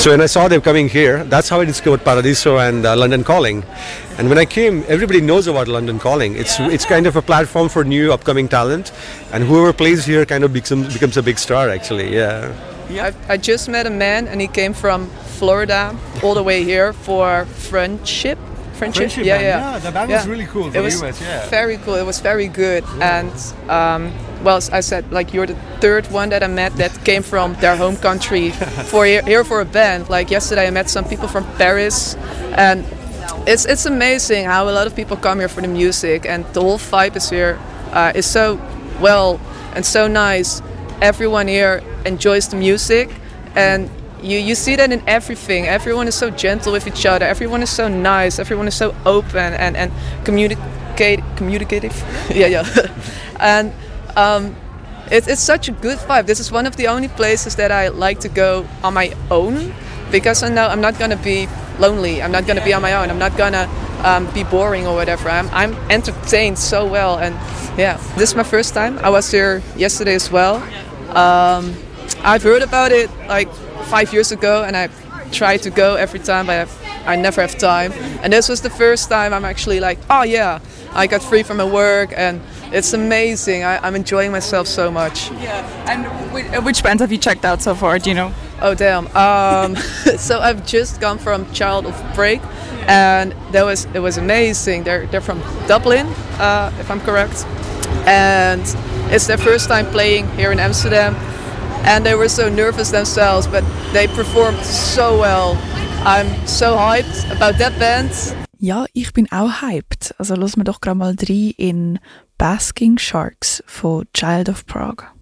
So when I saw them coming here, that's how I discovered Paradiso and London Calling. And when I came, everybody knows about London Calling. It's kind of a platform for new upcoming talent, and whoever plays here kind of becomes a big star actually. Yeah. I just met a man and he came from Florida all the way here for Friendship. Yeah, the band was really cool. It was very cool. It was very good. Yeah. And well, I said, like, you're the third one that I met that came from their home country for here for a band. Like yesterday, I met some people from Paris, and it's amazing how a lot of people come here for the music, and the whole vibe is here is so well and so nice. Everyone here enjoys the music, and you see that in everything. Everyone is so gentle with each other. Everyone is so nice. Everyone is so open and communicative. yeah. And it's such a good vibe. This is one of the only places that I like to go on my own, because I know I'm not gonna be lonely. I'm not gonna be on my own. I'm not gonna be boring or whatever. I'm entertained so well, and yeah, this is my first time. I was here yesterday as well. I've heard about it like 5 years ago, and I try to go every time, but I never have time. And this was the first time I'm actually like, oh yeah, I got free from my work, and it's amazing. I'm enjoying myself so much. Yeah. And which bands have you checked out so far? Do you know? Oh damn. So I've just come from Child of Prague, and it was amazing. They're from Dublin, if I'm correct, and it's their first time playing here in Amsterdam. And they were so nervous themselves, but they performed so well. I'm so hyped about that band. Ja, ich bin auch hyped. Also hören wir doch gerade mal rein in Basking Sharks von Child of Prague.